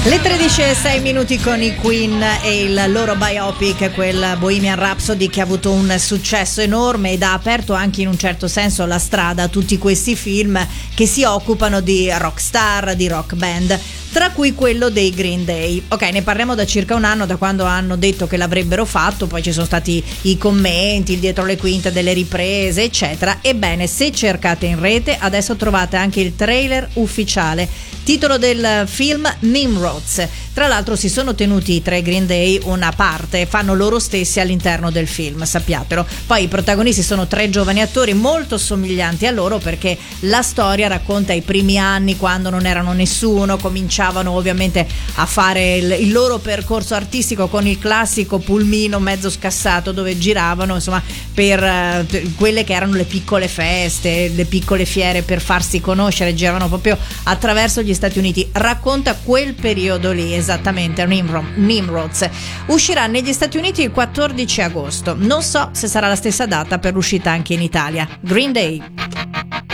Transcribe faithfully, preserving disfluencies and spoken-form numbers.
Le tredici e sei minuti con i Queen e il loro biopic, quel Bohemian Rhapsody che ha avuto un successo enorme ed ha aperto anche in un certo senso la strada a tutti questi film che si occupano di rockstar, di rock band, tra cui quello dei Green Day. Ok, ne parliamo da circa un anno, da quando hanno detto che l'avrebbero fatto, poi ci sono stati i commenti, il dietro le quinte delle riprese, eccetera. Ebbene, se cercate in rete, adesso trovate anche il trailer ufficiale. Titolo del film Nimrods. Tra l'altro si sono tenuti i tre Green Day una parte, fanno loro stessi all'interno del film, sappiatelo. Poi i protagonisti sono tre giovani attori molto somiglianti a loro, perché la storia racconta i primi anni quando non erano nessuno, cominciavano ovviamente a fare il, il loro percorso artistico con il classico pulmino mezzo scassato dove giravano, insomma, per uh, quelle che erano le piccole feste, le piccole fiere per farsi conoscere, giravano proprio attraverso gli Stati Uniti. Racconta quel periodo lì esattamente, Nimrods. Uscirà negli Stati Uniti il quattordici agosto, non so se sarà la stessa data per l'uscita anche in Italia. Green Day.